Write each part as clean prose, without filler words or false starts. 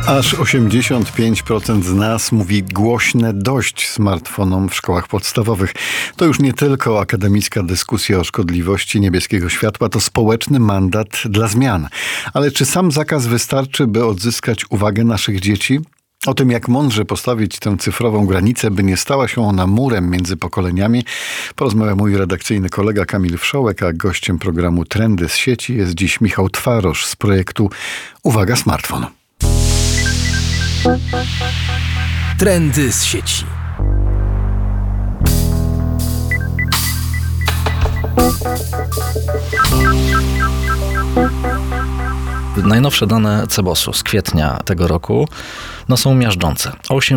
Aż 85% z nas mówi głośne dość smartfonom w szkołach podstawowych. To już nie tylko akademicka dyskusja o szkodliwości niebieskiego światła, to społeczny mandat dla zmian. Ale czy sam zakaz wystarczy, by odzyskać uwagę naszych dzieci? O tym, jak mądrze postawić tę cyfrową granicę, by nie stała się ona murem między pokoleniami, porozmawia mój redakcyjny kolega Kamil Wszołek, a gościem programu Trendy z sieci jest dziś Michał Twarosz z projektu Uwaga Smartfon. Trendy z sieci. Najnowsze dane CBOS-u z kwietnia tego roku są miażdżące.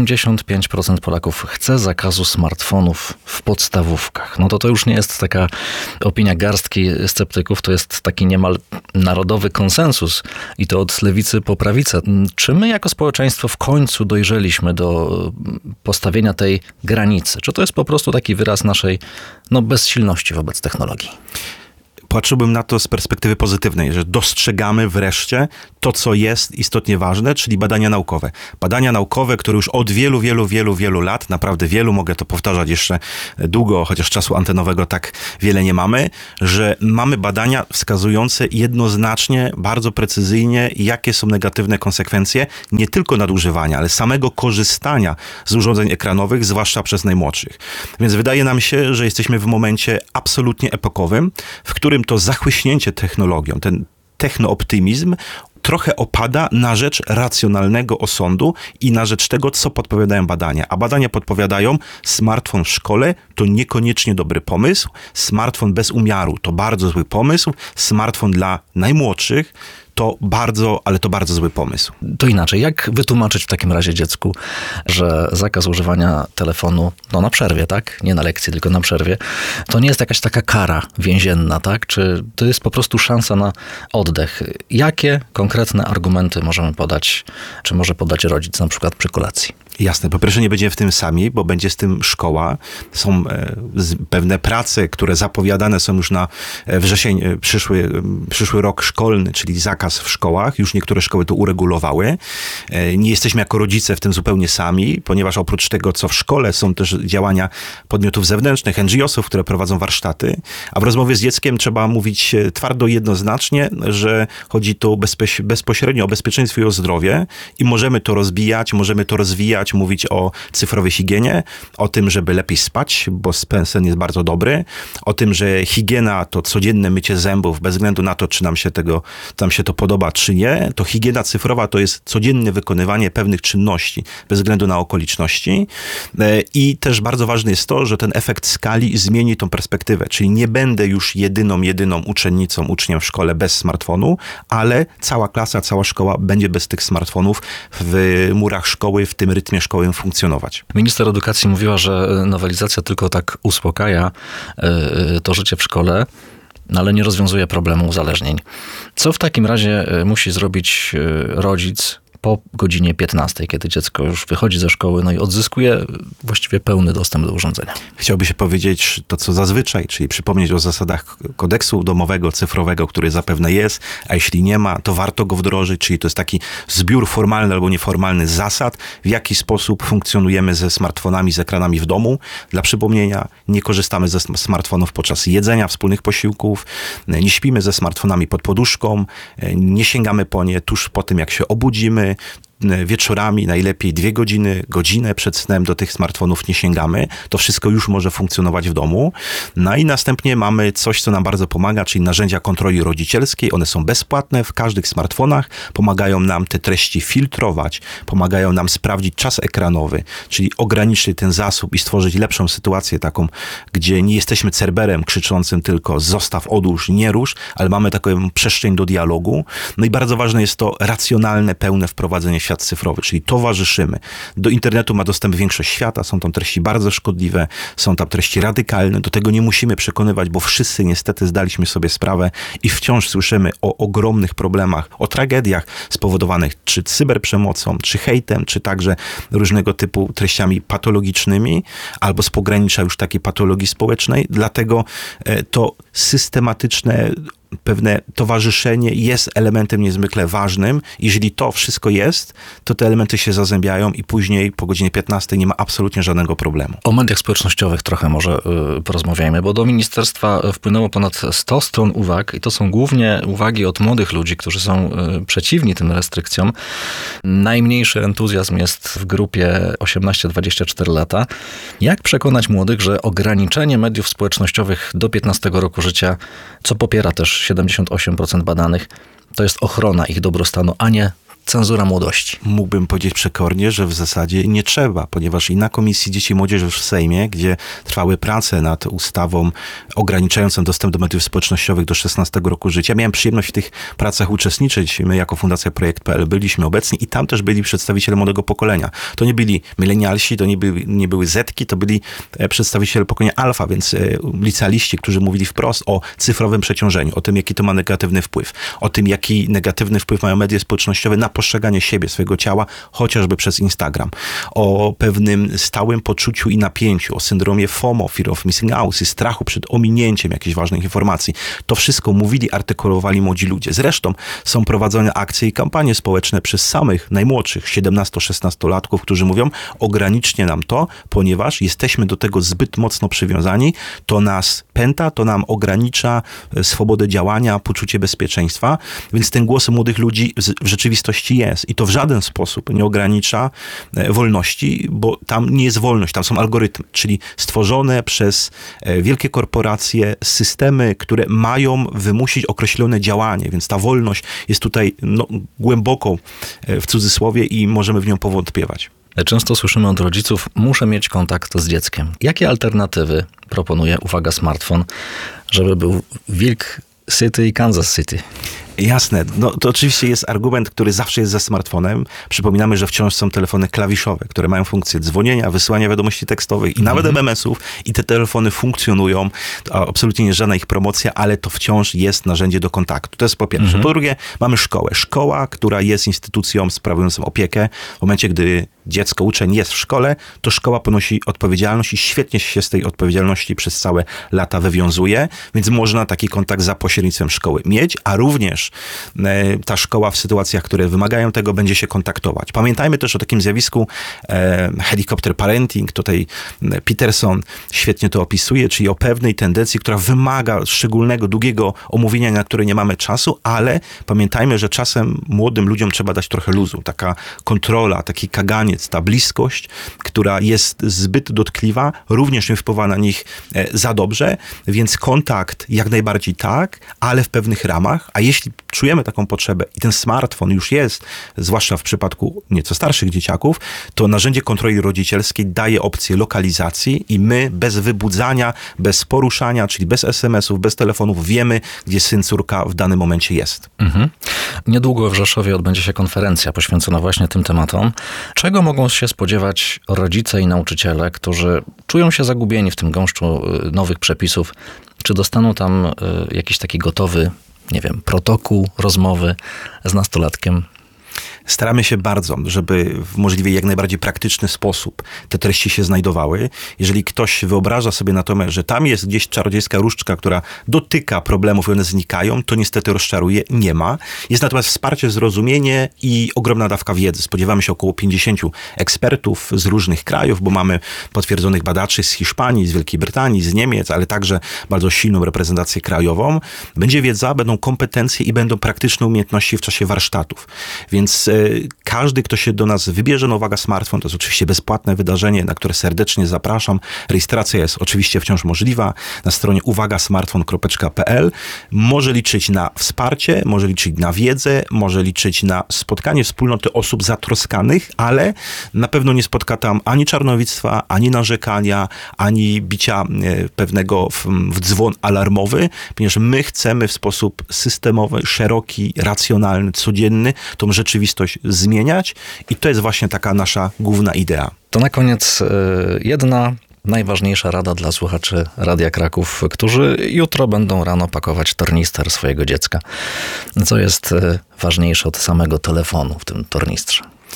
85% Polaków chce zakazu smartfonów w podstawówkach. To już nie jest taka opinia garstki sceptyków, to jest taki niemal narodowy konsensus i to od lewicy po prawicę. Czy my jako społeczeństwo w końcu dojrzeliśmy do postawienia tej granicy? Czy to jest po prostu taki wyraz naszej bezsilności wobec technologii? Patrzyłbym na to z perspektywy pozytywnej, że dostrzegamy wreszcie to, co jest istotnie ważne, czyli badania naukowe. Badania naukowe, które już od wielu lat, naprawdę wielu, mogę to powtarzać jeszcze długo, chociaż czasu antenowego tak wiele nie mamy, że mamy badania wskazujące jednoznacznie, bardzo precyzyjnie, jakie są negatywne konsekwencje nie tylko nadużywania, ale samego korzystania z urządzeń ekranowych, zwłaszcza przez najmłodszych. Więc wydaje nam się, że jesteśmy w momencie absolutnie epokowym, w którym to zachłyśnięcie technologią, ten technooptymizm trochę opada na rzecz racjonalnego osądu i na rzecz tego, co podpowiadają badania. A badania podpowiadają, smartfon w szkole to niekoniecznie dobry pomysł, smartfon bez umiaru to bardzo zły pomysł, smartfon dla najmłodszych to bardzo zły pomysł. To inaczej, jak wytłumaczyć w takim razie dziecku, że zakaz używania telefonu, na przerwie, tak? Nie na lekcji, tylko na przerwie, to nie jest jakaś taka kara więzienna, tak? Czy to jest po prostu szansa na oddech? Jakie konkretne argumenty możemy podać, czy może podać rodzic, na przykład przy kolacji? Jasne, po pierwsze nie będziemy w tym sami, bo będzie z tym szkoła. Są pewne prace, które zapowiadane są już na wrzesień, przyszły rok szkolny, czyli zakaz w szkołach. Już niektóre szkoły to uregulowały. Nie jesteśmy jako rodzice w tym zupełnie sami, ponieważ oprócz tego, co w szkole, są też działania podmiotów zewnętrznych, NGO-sów, które prowadzą warsztaty. A w rozmowie z dzieckiem trzeba mówić twardo i jednoznacznie, że chodzi tu bezpośrednio o bezpieczeństwo i o zdrowie i możemy to rozbijać, możemy to rozwijać, mówić o cyfrowej higienie, o tym, żeby lepiej spać, bo sen jest bardzo dobry, o tym, że higiena to codzienne mycie zębów, bez względu na to, czy nam się to podoba, czy nie, to higiena cyfrowa to jest codzienne wykonywanie pewnych czynności, bez względu na okoliczności. I też bardzo ważne jest to, że ten efekt skali zmieni tą perspektywę, czyli nie będę już jedyną uczennicą, uczniem w szkole bez smartfonu, ale cała klasa, cała szkoła będzie bez tych smartfonów w murach szkoły, w tym rytmie szkoły funkcjonować. Minister edukacji mówiła, że nowelizacja tylko tak uspokaja to życie w szkole, ale nie rozwiązuje problemu uzależnień. Co w takim razie musi zrobić rodzic po godzinie 15, kiedy dziecko już wychodzi ze szkoły, i odzyskuje właściwie pełny dostęp do urządzenia? Chciałby się powiedzieć to, co zazwyczaj, czyli przypomnieć o zasadach kodeksu domowego, cyfrowego, który zapewne jest, a jeśli nie ma, to warto go wdrożyć, czyli to jest taki zbiór formalny albo nieformalny zasad, w jaki sposób funkcjonujemy ze smartfonami, z ekranami w domu. Dla przypomnienia, nie korzystamy ze smartfonów podczas jedzenia, wspólnych posiłków, nie śpimy ze smartfonami pod poduszką, nie sięgamy po nie tuż po tym, jak się obudzimy, wieczorami, najlepiej 2 godziny, godzinę przed snem do tych smartfonów nie sięgamy. To wszystko już może funkcjonować w domu. I następnie mamy coś, co nam bardzo pomaga, czyli narzędzia kontroli rodzicielskiej. One są bezpłatne w każdych smartfonach. Pomagają nam te treści filtrować. Pomagają nam sprawdzić czas ekranowy, czyli ograniczyć ten zasób i stworzyć lepszą sytuację taką, gdzie nie jesteśmy Cerberem krzyczącym tylko zostaw, odłóż, nie rusz, ale mamy taką przestrzeń do dialogu. I bardzo ważne jest to racjonalne, pełne wprowadzenie świat cyfrowy, czyli towarzyszymy. Do internetu ma dostęp większość świata, są tam treści bardzo szkodliwe, są tam treści radykalne, do tego nie musimy przekonywać, bo wszyscy niestety zdaliśmy sobie sprawę i wciąż słyszymy o ogromnych problemach, o tragediach spowodowanych czy cyberprzemocą, czy hejtem, czy także różnego typu treściami patologicznymi, albo z pogranicza już takiej patologii społecznej, dlatego to systematyczne pewne towarzyszenie jest elementem niezwykle ważnym. Jeżeli to wszystko jest, to te elementy się zazębiają i później po godzinie 15 nie ma absolutnie żadnego problemu. O mediach społecznościowych trochę może porozmawiajmy, bo do ministerstwa wpłynęło ponad 100 stron uwag i to są głównie uwagi od młodych ludzi, którzy są przeciwni tym restrykcjom. Najmniejszy entuzjazm jest w grupie 18-24 lata. Jak przekonać młodych, że ograniczenie mediów społecznościowych do 15 roku życia, co popiera też 78% badanych, to jest ochrona ich dobrostanu, a nie cenzura młodości? Mógłbym powiedzieć przekornie, że w zasadzie nie trzeba, ponieważ i na Komisji Dzieci i Młodzieży w Sejmie, gdzie trwały prace nad ustawą ograniczającą dostęp do mediów społecznościowych do 16 roku życia, miałem przyjemność w tych pracach uczestniczyć. My jako Fundacja Projekt.pl byliśmy obecni i tam też byli przedstawiciele młodego pokolenia. To nie byli milenialsi, to nie były zetki, to byli przedstawiciele pokolenia alfa, więc licealiści, którzy mówili wprost o cyfrowym przeciążeniu, o tym, jaki to ma negatywny wpływ, o tym, jaki negatywny wpływ mają media społecznościowe na postrzeganie siebie, swojego ciała, chociażby przez Instagram. O pewnym stałym poczuciu i napięciu, o syndromie FOMO, Fear of Missing Out, i strachu przed ominięciem jakichś ważnych informacji. To wszystko mówili, artykułowali młodzi ludzie. Zresztą są prowadzone akcje i kampanie społeczne przez samych najmłodszych 17-16-latków, którzy mówią, ograniczcie nam to, ponieważ jesteśmy do tego zbyt mocno przywiązani, to nas pęta, to nam ogranicza swobodę działania, poczucie bezpieczeństwa, więc ten głos młodych ludzi w rzeczywistości jest i to w żaden sposób nie ogranicza wolności, bo tam nie jest wolność, tam są algorytmy, czyli stworzone przez wielkie korporacje systemy, które mają wymusić określone działanie, więc ta wolność jest tutaj głęboko w cudzysłowie i możemy w nią powątpiewać. Często słyszymy od rodziców, muszę mieć kontakt z dzieckiem. Jakie alternatywy proponuje, uwaga, smartfon, żeby był Wilk City i Kansas City? Jasne. To oczywiście jest argument, który zawsze jest ze smartfonem. Przypominamy, że wciąż są telefony klawiszowe, które mają funkcję dzwonienia, wysyłania wiadomości tekstowych i nawet MMS-ów i te telefony funkcjonują. To absolutnie nie jest żadna ich promocja, ale to wciąż jest narzędzie do kontaktu. To jest po pierwsze. Po drugie, mamy szkołę. Szkoła, która jest instytucją sprawującą opiekę. W momencie, gdy dziecko, uczeń jest w szkole, to szkoła ponosi odpowiedzialność i świetnie się z tej odpowiedzialności przez całe lata wywiązuje, więc można taki kontakt za pośrednictwem szkoły mieć, a również ta szkoła w sytuacjach, które wymagają tego, będzie się kontaktować. Pamiętajmy też o takim zjawisku helicopter parenting, tutaj Peterson świetnie to opisuje, czyli o pewnej tendencji, która wymaga szczególnego, długiego omówienia, na które nie mamy czasu, ale pamiętajmy, że czasem młodym ludziom trzeba dać trochę luzu. Taka kontrola, taki kaganiec, ta bliskość, która jest zbyt dotkliwa, również nie wpływa na nich za dobrze, więc kontakt jak najbardziej tak, ale w pewnych ramach, a jeśli czujemy taką potrzebę i ten smartfon już jest, zwłaszcza w przypadku nieco starszych dzieciaków, to narzędzie kontroli rodzicielskiej daje opcję lokalizacji i my bez wybudzania, bez poruszania, czyli bez SMS-ów, bez telefonów wiemy, gdzie syn, córka w danym momencie jest. Niedługo w Rzeszowie odbędzie się konferencja poświęcona właśnie tym tematom. Czego mogą się spodziewać rodzice i nauczyciele, którzy czują się zagubieni w tym gąszczu nowych przepisów? Czy dostaną tam jakiś taki gotowy, nie wiem, protokół rozmowy z nastolatkiem? Staramy się bardzo, żeby w możliwie jak najbardziej praktyczny sposób te treści się znajdowały. Jeżeli ktoś wyobraża sobie natomiast, że tam jest gdzieś czarodziejska różdżka, która dotyka problemów i one znikają, to niestety rozczaruje, nie ma. Jest natomiast wsparcie, zrozumienie i ogromna dawka wiedzy. Spodziewamy się około 50 ekspertów z różnych krajów, bo mamy potwierdzonych badaczy z Hiszpanii, z Wielkiej Brytanii, z Niemiec, ale także bardzo silną reprezentację krajową. Będzie wiedza, będą kompetencje i będą praktyczne umiejętności w czasie warsztatów. Więc każdy, kto się do nas wybierze, uwaga, smartfon, to jest oczywiście bezpłatne wydarzenie, na które serdecznie zapraszam. Rejestracja jest oczywiście wciąż możliwa na stronie uwagasmartfon.pl. Może liczyć na wsparcie, może liczyć na wiedzę, może liczyć na spotkanie wspólnoty osób zatroskanych, ale na pewno nie spotka tam ani czarnowictwa, ani narzekania, ani bicia pewnego w dzwon alarmowy, ponieważ my chcemy w sposób systemowy, szeroki, racjonalny, codzienny tą rzeczywistość zmieniać i to jest właśnie taka nasza główna idea. To na koniec jedna najważniejsza rada dla słuchaczy Radia Kraków, którzy jutro będą rano pakować tornister swojego dziecka. Co jest ważniejsze od samego telefonu w tym tornistrze?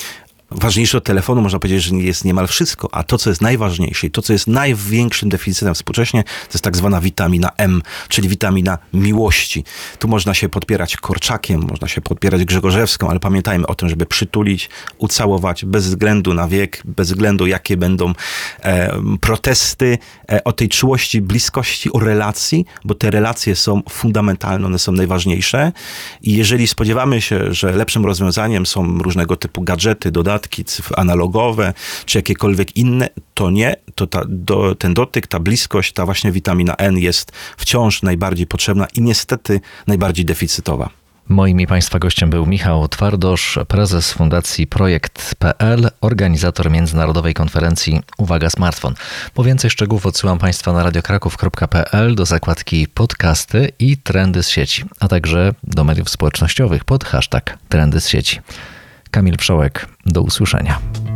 Ważniejsze od telefonu, można powiedzieć, że jest niemal wszystko, a to, co jest najważniejsze i to, co jest największym deficytem współcześnie, to jest tak zwana witamina M, czyli witamina miłości. Tu można się podpierać Korczakiem, można się podpierać Grzegorzewską, ale pamiętajmy o tym, żeby przytulić, ucałować, bez względu na wiek, bez względu jakie będą protesty, o tej czułości, bliskości, o relacji, bo te relacje są fundamentalne, one są najważniejsze i jeżeli spodziewamy się, że lepszym rozwiązaniem są różnego typu gadżety, dodatki analogowe, czy jakiekolwiek inne, to nie, to ten dotyk, ta bliskość, ta właśnie witamina N jest wciąż najbardziej potrzebna i niestety najbardziej deficytowa. Moim i Państwa gościem był Michał Twardosz, prezes Fundacji Projekt.pl, organizator międzynarodowej konferencji Uwaga Smartfon. Po więcej szczegółów odsyłam Państwa na radiokraków.pl do zakładki podcasty i trendy z sieci, a także do mediów społecznościowych pod hashtag trendy z sieci. Kamil Przołek, do usłyszenia.